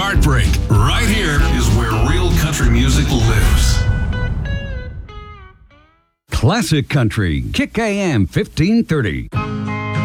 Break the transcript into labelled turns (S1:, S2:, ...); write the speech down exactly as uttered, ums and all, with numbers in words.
S1: heartbreak. Right here is where real country music lives.
S2: Classic Country, Kick A M fifteen thirty.